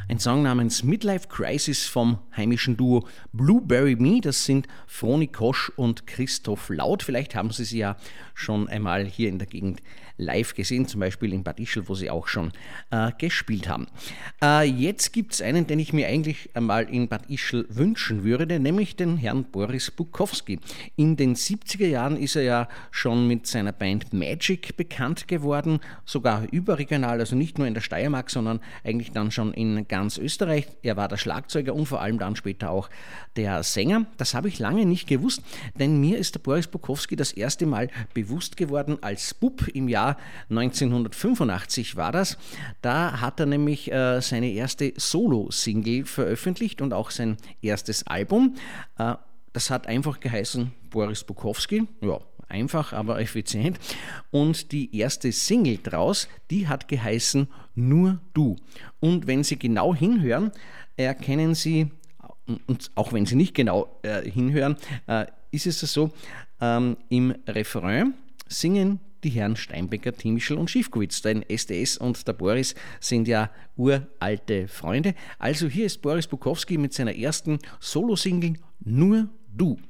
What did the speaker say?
ein Song namens Midlife Crisis vom heimischen Duo Blueberry Me. Das sind Froni Kosch und Christoph Laut. Vielleicht haben Sie sie ja schon einmal hier in der Gegend live gesehen, zum Beispiel in Bad Ischl, wo sie auch schon gespielt haben. Jetzt gibt es einen, den ich mir eigentlich einmal in Bad Ischl wünschen würde, nämlich den Herrn Boris Bukowski. In den 70er Jahren ist er ja schon mit seiner Band Magic bekannt geworden, sogar überregional, also nicht nur in der Steiermark, sondern eigentlich dann schon in ganz Österreich. Er war der Schlagzeuger und vor allem dann später auch der Sänger. Das habe ich lange nicht gewusst, denn mir ist der Boris Bukowski das erste Mal bewusst geworden als Bub im Jahr 1985 war das. Da hat er nämlich seine erste Solo-Single veröffentlicht und auch sein erstes Album. Das hat einfach geheißen Boris Bukowski. Ja, einfach, aber effizient. Und die erste Single draus, die hat geheißen Nur du. Und wenn Sie genau hinhören, erkennen Sie, und auch wenn Sie nicht genau hinhören, ist es so, im Refrain singen die Herren Steinbecker, Timischl und Schiefkowitz, denn SDS und der Boris sind ja uralte Freunde. Also hier ist Boris Bukowski mit seiner ersten Solo-Single Nur du.